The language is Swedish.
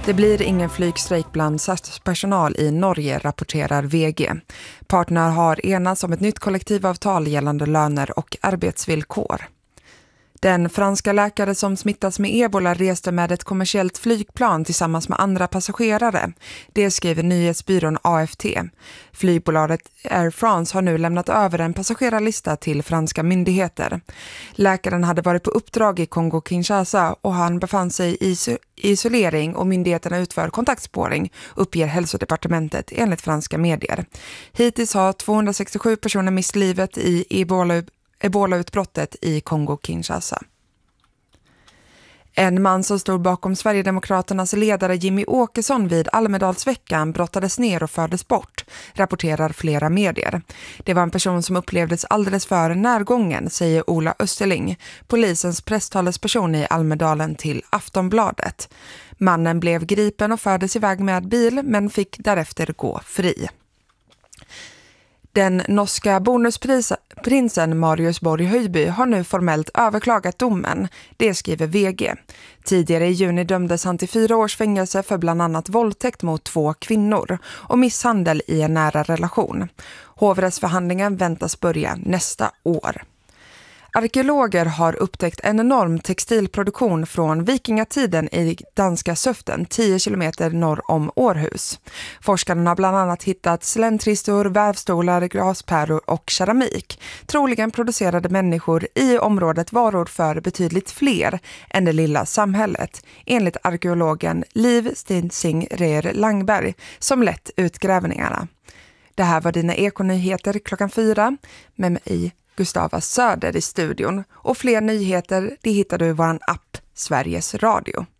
Det blir ingen flygstrejk bland SAS-personal i Norge, rapporterar VG. Parterna har enats om ett nytt kollektivavtal gällande löner och arbetsvillkor. Den franska läkare som smittats med ebola reste med ett kommersiellt flygplan tillsammans med andra passagerare. Det skriver nyhetsbyrån AFT. Flygbolaget Air France har nu lämnat över en passagerarlista till franska myndigheter. Läkaren hade varit på uppdrag i Kongo-Kinshasa och han befann sig i isolering och myndigheterna utför kontaktspåring, uppger hälsodepartementet enligt franska medier. Hittills har 267 personer mist livet i Ebola-utbrottet i Kongo-Kinshasa. En man som stod bakom Sverigedemokraternas ledare Jimmy Åkesson vid Almedalsveckan brottades ner och fördes bort, rapporterar flera medier. Det var en person som upplevdes alldeles för närgången, säger Ola Österling, polisens presstalesperson i Almedalen till Aftonbladet. Mannen blev gripen och fördes iväg med bil men fick därefter gå fri. Den norska bonusprinsen Marius Borg Höjby har nu formellt överklagat domen, det skriver VG. Tidigare i juni dömdes han till 4 års fängelse för bland annat våldtäkt mot 2 kvinnor och misshandel i en nära relation. Hovrättsförhandlingen väntas börja nästa år. Arkeologer har upptäckt en enorm textilproduktion från vikingatiden i danska Söften, 10 kilometer norr om Århus. Forskarna har bland annat hittat slentristor, vävstolar, glaspärlor och keramik. Troligen producerade människor i området varor för betydligt fler än det lilla samhället, enligt arkeologen Liv Stinsing Reer Langberg som lett utgrävningarna. Det här var dina ekonyheter klockan 4 med mig Gustava Söder i studion, och fler nyheter det hittar du i vår app Sveriges Radio.